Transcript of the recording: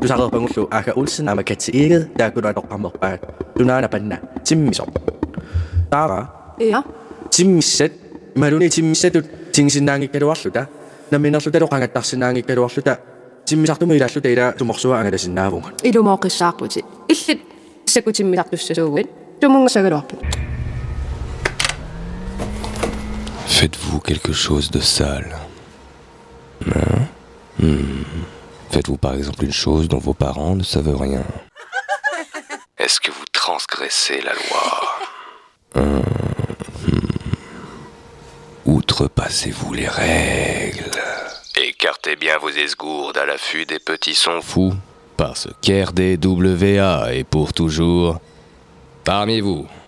Tusaqerpangullu aaka ulsin amakatiiget taakunaatoqqarmerpaat tunaanapanna timmisoq taara Ja. timmissat maluni timmissatut tingsinnaangikkaluarluta naminerlutalu qangattarsinnaangikkaluarluta timmisartumi ilaalluta ila tumorsuа angalasinnaavunga Ilumooqissaarputi. Illit sakutimmisartussasuugit tumungasagaluarpu. Faites-vous quelque chose de sale? Hein? Faites-vous par exemple une chose dont vos parents ne savent rien? Est-ce que vous transgressez la loi? Outrepassez-vous les règles? Écartez bien vos esgourdes à l'affût des petits sons fous, parce qu'RDWA est pour toujours parmi vous.